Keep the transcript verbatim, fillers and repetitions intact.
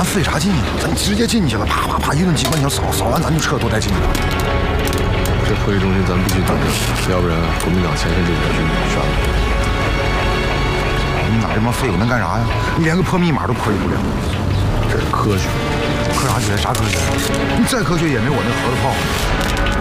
费啥劲啊？咱直接进去了，啪啪啪一顿机关枪扫，扫完咱就撤，多带劲啊！ 这会议中心咱们必须等着，要不然国民党前线就给军杀了。 你哪这帮废物能干啥呀？你连个破密码都破译不了。 这是科学， 科啥学？啥科学？你再科学也没我那核桃炮。